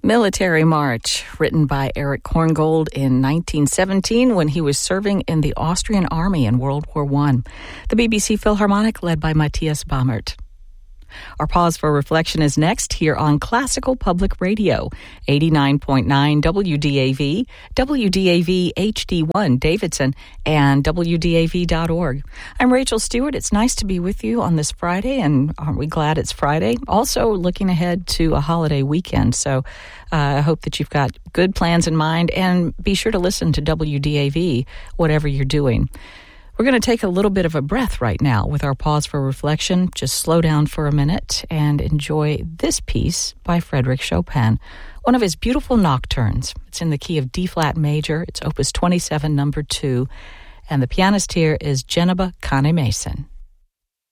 Military March, written by Erich Korngold in 1917 when he was serving in the Austrian Army in World War I. The BBC Philharmonic, led by Matthias Bammert. Our pause for reflection is next here on Classical Public Radio, 89.9 WDAV, WDAV HD1 Davidson, and WDAV.org. I'm Rachel Stewart. It's nice to be with you on this Friday, and aren't we glad it's Friday? Also looking ahead to a holiday weekend, so I hope that you've got good plans in mind, and be sure to listen to WDAV, whatever you're doing. We're going to take a little bit of a breath right now with our pause for reflection. Just slow down for a minute and enjoy this piece by Frédéric Chopin, one of his beautiful nocturnes. It's in the key of D-flat major. It's Opus 27, number 2, and the pianist here is Geneba Kane Mason.